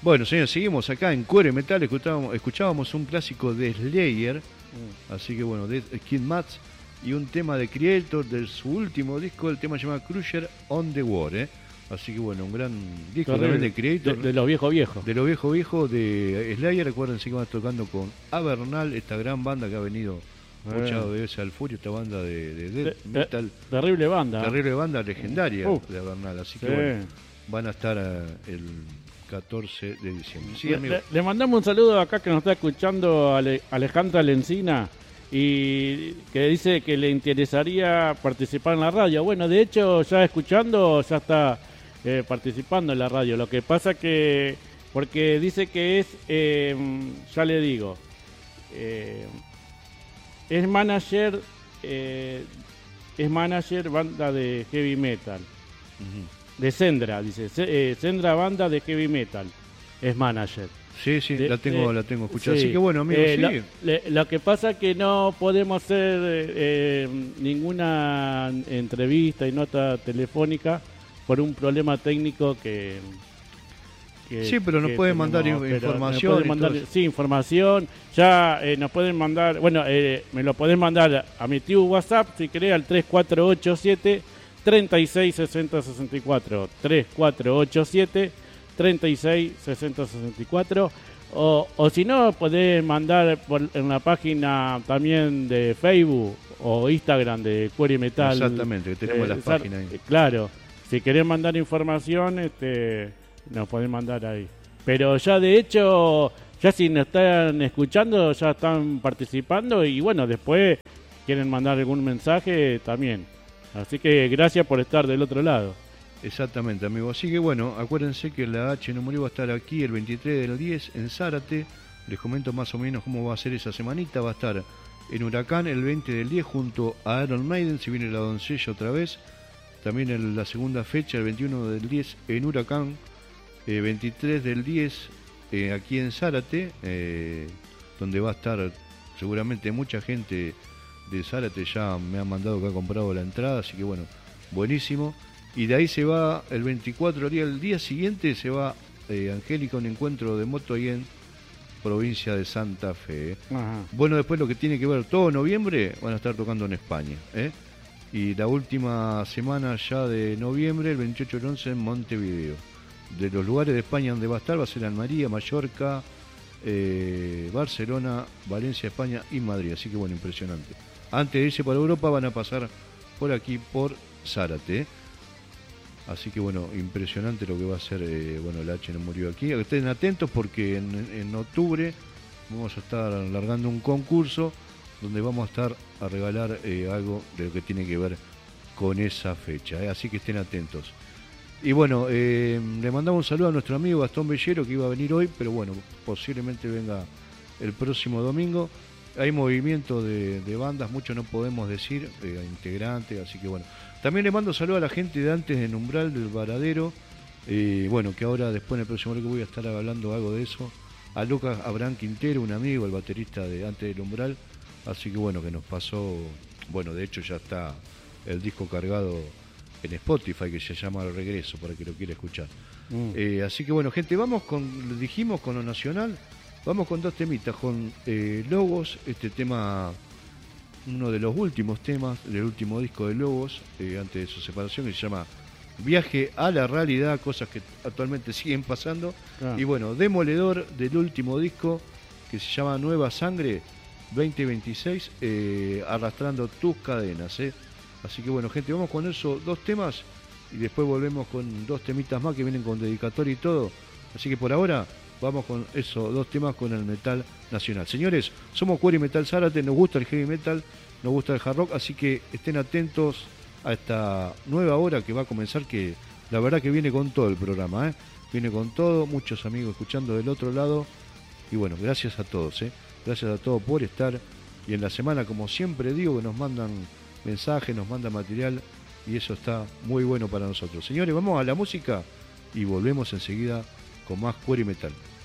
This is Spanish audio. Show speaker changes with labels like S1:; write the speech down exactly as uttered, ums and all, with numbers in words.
S1: Bueno, señores, seguimos acá en Cuore Metal, escuchábamos, escuchábamos un clásico de Slayer, mm. así que bueno, de Kid Mats, y un tema de Creator de su último disco, el tema se llama Cruiser on the War, ¿eh? Así que bueno, un gran disco también de Creator.
S2: De, de los viejos viejos.
S1: De los viejos viejos de Slayer, recuérdense que van tocando con Avernal, esta gran banda que ha venido muchas veces al Furio, esta banda de, de death
S2: de,
S1: metal.
S2: De, terrible banda.
S1: Terrible banda legendaria uh, de Avernal, así que
S2: sí.
S1: bueno, van a estar uh, el catorce de diciembre. Sí,
S2: le, le, le mandamos un saludo acá que nos está escuchando Ale, Alejandra Lencina y que dice que le interesaría participar en la radio. Bueno, de hecho, ya escuchando, ya está eh, participando en la radio. Lo que pasa que, porque dice que es, eh, ya le digo, eh, es manager, eh, es manager banda de heavy metal. Uh-huh. De Sendra, dice, eh, Sendra banda de heavy metal, es manager.
S1: Sí, sí,
S2: de,
S1: la tengo,
S2: eh,
S1: la tengo escuchada.
S2: Sí.
S1: Así que bueno, amigos,
S2: eh,
S1: sí.
S2: Lo, le, lo que pasa es que no podemos hacer eh, ninguna entrevista y nota telefónica por un problema técnico que...
S1: que sí, pero nos pueden mandar información.
S2: Pueden mandar, sí, información. Ya eh, nos pueden mandar, bueno, eh, me lo pueden mandar a mi tío WhatsApp, si querés, al tres cuatro ocho siete treinta y seis sesenta sesenta y cuatro, tres cuatro ocho siete treinta y seis sesenta sesenta y cuatro, o, o si no podés mandar por, en la página también de Facebook o Instagram de Cuore Metal.
S1: Exactamente, que tenemos
S2: eh,
S1: las páginas ahí.
S2: Claro, si querés mandar información, este, nos podés mandar ahí. Pero ya de hecho, ya si nos están escuchando, ya están participando y bueno, después quieren mandar algún mensaje también. Así que gracias por estar del otro lado.
S1: Exactamente, amigo. Así que bueno, acuérdense que la H no murió, va a estar aquí el veintitrés del diez en Zárate. Les comento más o menos cómo va a ser esa semanita. Va a estar en Huracán el veinte del diez junto a Iron Maiden, si viene la doncella otra vez. También en la segunda fecha, el veintiuno del diez en Huracán. Eh, veintitrés del diez eh, aquí en Zárate, eh, donde va a estar seguramente mucha gente de Zárate. Ya me han mandado que ha comprado la entrada, así que bueno, buenísimo. Y de ahí se va el veinticuatro, el día siguiente se va eh, Angélica, un encuentro de moto ahí en provincia de Santa Fe. ¿eh? Bueno, después lo que tiene que ver, todo noviembre van a estar tocando en España. ¿eh? Y la última semana ya de noviembre, el veintiocho del once en Montevideo. De los lugares de España donde va a estar va a ser Almería, Mallorca, eh, Barcelona, Valencia, España y Madrid. Así que bueno, impresionante. Antes de irse para Europa van a pasar por aquí, por Zárate. ¿eh? Así que bueno, impresionante lo que va a ser, eh, bueno, la H no murió aquí. Estén atentos porque en, en octubre vamos a estar largando un concurso donde vamos a estar a regalar eh, algo de lo que tiene que ver con esa fecha. ¿eh? Así que estén atentos. Y bueno, eh, le mandamos un saludo a nuestro amigo Gastón Bellero, que iba a venir hoy, pero bueno, posiblemente venga el próximo domingo. Hay movimiento de, de bandas, mucho no podemos decir, eh, integrantes, así que bueno. También le mando saludo a la gente de antes en Umbral del Varadero, eh, bueno, que ahora después en el próximo bloque voy a estar hablando algo de eso. A Lucas Abraham Quintero, un amigo, el baterista de antes del Umbral, así que bueno, que nos pasó, bueno, de hecho ya está el disco cargado en Spotify, que se llama El Regreso, para que lo quiera escuchar. Mm. Eh, así que bueno, gente, vamos con, dijimos con lo nacional, vamos con dos temitas, con eh, Logos, este tema, uno de los últimos temas del último disco de Logos, eh, antes de su separación, que se llama Viaje a la Realidad, cosas que actualmente siguen pasando. Ah. Y bueno, Demoledor del último disco, que se llama Nueva Sangre veinte veintiséis, eh, Arrastrando tus cadenas. Eh. Así que bueno, gente, vamos con esos dos temas y después volvemos con dos temitas más que vienen con dedicatoria y todo. Así que por ahora vamos con esos dos temas con el metal nacional. Señores, somos Cuore Metal Zárate, nos gusta el heavy metal, nos gusta el hard rock, así que estén atentos a esta nueva hora que va a comenzar, que la verdad que viene con todo el programa, ¿eh? Viene con todo, muchos amigos escuchando del otro lado. Y bueno, gracias a todos, ¿eh? Gracias a todos por estar. Y en la semana, como siempre digo, que nos mandan mensajes, nos mandan material, y eso está muy bueno para nosotros. Señores, vamos a la música y volvemos enseguida con más Cuore Metal.